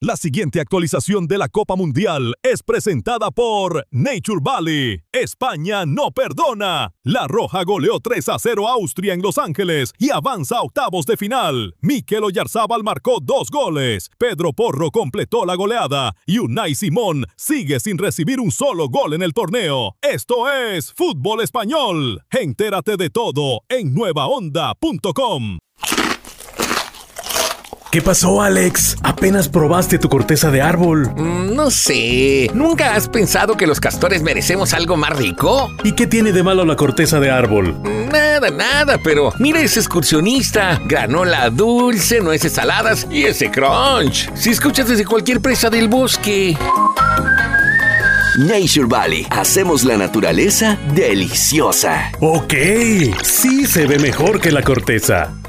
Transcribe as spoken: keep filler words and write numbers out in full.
La siguiente actualización de la Copa Mundial es presentada por Nature Valley. España no perdona. La Roja goleó tres a cero a Austria en Los Ángeles y avanza a octavos de final. Mikel Oyarzábal marcó dos goles. Pedro Porro completó la goleada y Unai Simón sigue sin recibir un solo gol en el torneo. Esto es Fútbol Español. Entérate de todo en nueva onda punto com. ¿Qué pasó, Alex? Apenas probaste tu corteza de árbol. Mm, no sé. ¿Nunca has pensado que los castores merecemos algo más rico? ¿Y qué tiene de malo la corteza de árbol? Nada, nada, pero mira ese excursionista. Granola dulce, nueces saladas y ese crunch. Si escuchas desde cualquier presa del bosque. Nature Valley. Hacemos la naturaleza deliciosa. Ok, sí se ve mejor que la corteza.